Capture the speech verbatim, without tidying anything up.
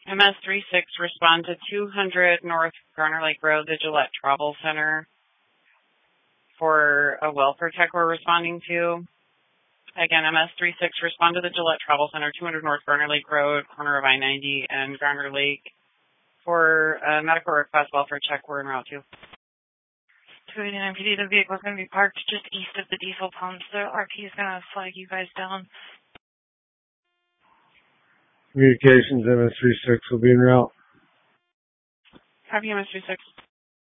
M S three six, respond to two hundred North Garner Lake Road, the Gillette Travel Center, for a welfare check we're responding to. Again, M S three six, respond to the Gillette Travel Center, two hundred North Garner Lake Road, corner of I ninety and Garner Lake, for a medical request welfare check we're en route to. two eighty-nine P D, the vehicle is going to be parked just east of the diesel pumps. The R P is going to flag you guys down. Communications, M S three six will be en route. Copy, M S three six.